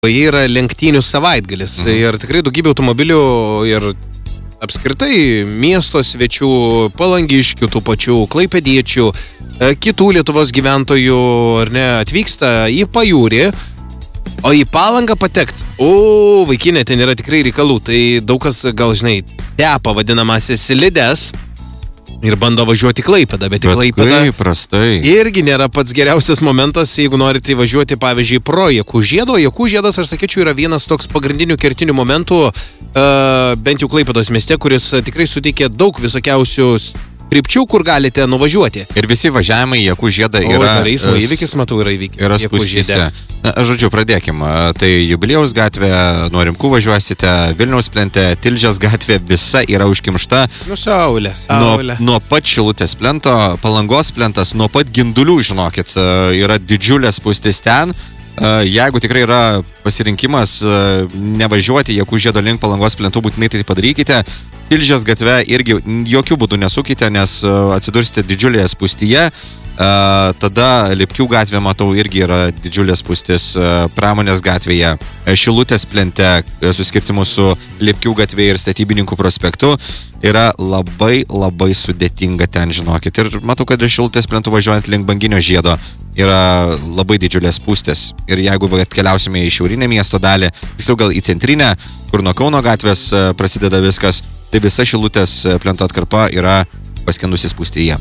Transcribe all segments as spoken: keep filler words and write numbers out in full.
jie yra lenktynių savaitgalis. Mhm. Ir tikrai daugybė automobilių ir apskritai miesto svečių, palangiškių, tų pačių klaipėdiečių, kitų Lietuvos gyventojų, ar ne, atvyksta į pajūrį, o į Palangą patekt. O, vaikinė, ten yra tikrai reikalų. Tai daug kas, gal žinai, tepa vadinamasis slides ir bando važiuoti Klaipėdą, bet į Klaipėdą irgi nėra pats geriausias momentas, jeigu norite važiuoti, pavyzdžiui, pro Jakūžiedą. Jakūžiedas, aš sakyčiau, yra vienas toks pagrindinių kertinių momentų, uh, bent jau Klaipėdos mieste, kuris tikrai suteikia daug visokiausių krypčių, kur galite nuvažiuoti. Ir visi važiavimai į Jakūžiedą yra... O, eismo įvykis, matau, yra įvykis. Yra spūstyse. Žodžiu, pradėkim. Tai Jubiliejaus gatvė, nuo Rimkų važiuosite, Vilniaus plente, Tilžės gatvė, visa yra užkimšta. Nu, saulė, saulė. Nuo, nuo pat Šilutės plento, Palangos plentas, nuo pat Gindulių, žinokit, yra didžiulė spūstis ten. Jeigu tikrai yra pasirinkimas nevažiuoti Jakūžiedo link Palangos plentų, būtinai tai padarykite. Tilžės gatve irgi jokių būdų nesukite, nes atsidursite didžiulėje spūstyje. Tada Lipkių gatvė, matau, irgi yra didžiulė spūstis. Pramonės gatvėje, Šilutės plente, suskirtimu su Lipkių gatvėje ir Statybininkų prospektu, yra labai labai sudėtinga ten, žinokit. Ir matau, kad iš Šilutės plentų važiuojant link Banginio žiedo yra labai didžiulės spūstis. Ir jeigu atkeliausime į šiaurinę miesto dalį, tiksliau gal į centrinę, kur nuo Kauno gatvės prasideda viskas, tai visa Šilutės plento atkarpa yra paskendusi spūstyje.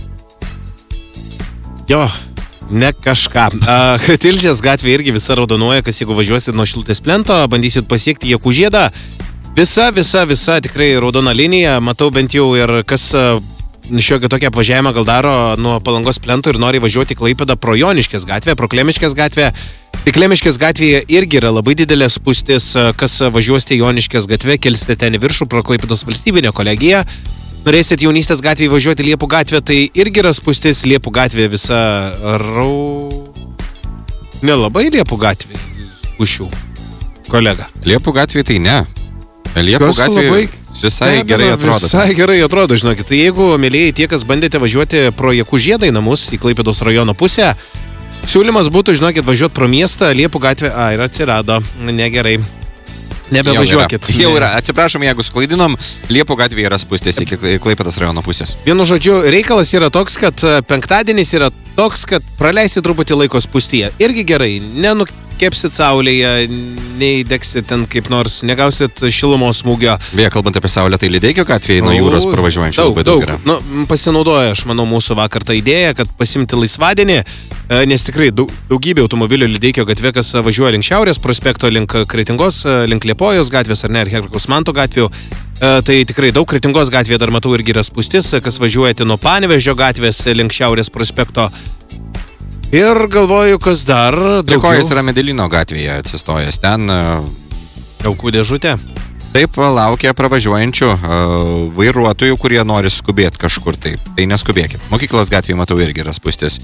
Jo, ne kažką. Uh, Tilžės gatvė irgi visa raudonuoja, kas jeigu važiuosit nuo Šilutės plento, bandysit pasiekti Jakūžiedą. Visa, visa, visa tikrai raudona linija. Matau bent jau ir kas uh, šiokį tokį apvažiavimą gal daro nuo Palangos plento ir nori važiuoti Klaipėdą pro Joniškės gatvę, pro Klemiškės gatvę. Tai Klemiškės gatvėje irgi yra labai didelė spūstis, kas važiuosite Joniškės gatvę, kelsite ten į viršų pro Klaipėdos valstybinę kolegiją. Norėsit Jaunystės gatvėje važiuoti Liepų gatvę, tai irgi yra spūstis. Liepų gatvė visa rau... Nelabai Liepų gatvė spūšių, kolega. Liepų gatvė tai ne. Liepų kas gatvė labai visai stebina, gerai atrodo. Visai gerai atrodo, žinokit. Tai jeigu, mėlyjei, tie, kas bandėte važiuoti pro Jakūžiedą į namus, į Klaipėdos rajono pusę, siūlymas būtų, žinokit, važiuoti pro miestą, Liepų gatvė, a, ir atsirado, negerai. Nebevažiuokit. Jau yra. Jau yra. Atsiprašom, jeigu sklaidinom, Liepų gatvė yra spūstis iki Klaipėdos rajono pusės. Vienu žodžiu, reikalas yra toks, kad penktadienis yra toks, kad praleisit truputį laiko spūstyje. Irgi gerai, nenukepsit saulėje, neįdegsit ten kaip nors, negausit šilumos smūgio. Beje, kalbant apie saulę, tai Lydeikio gatvėje nuo jūros pravažiuojančių labai daug yra. Nu, pasinaudoja, aš manau, mūsų vakar tą idėją, kad pasimti laisvadienį, nes tikrai daug, daugybė automobilių Lydeikio gatvė, kas važiuoja link Šiaurės prospekto, link Kretingos, link Liepojos gatvės, ar ne, ar Herkaus Manto gatvių. Tai tikrai daug. Kretingos gatvėje dar matau irgi yra spūstis, kas važiuojate nuo Panevėžio gatvės link Šiaurės prospekto. Ir galvoju, kas dar... Trikojas yra Medelino gatvėje atsistojęs. Ten... Aukų dėžutė. Taip, laukia pravažiuojančių uh, vairuotojų, kurie nori skubėti kažkur taip. Tai neskubėkit. Mokyklos gatvėje matau irgi yra spūstis.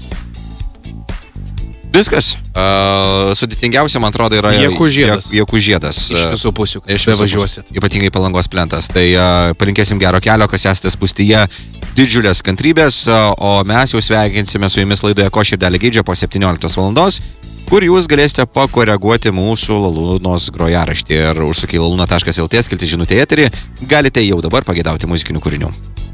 Viskas. Uh, sudėtingiausia, man atrodo, yra Jakūžiedas. Jakūžiedas. Iš visų pusių, kai važiuosit. Ypatingai Palangos plentas. Tai uh, palinkėsim gero kelio, kas esate spūstyje, didžiulės kantrybės, uh, o mes jau sveikinsime su jumis laidoje Ko širdelė geidžia po septynioliktos valandos, kur jūs galėsite pakoreguoti mūsų Lalūnos grojaraštį. Ir užsukę į lalūna taškas lt, skilti žinutę į eterį, galite jau dabar pageidauti muzikinių kūrinių.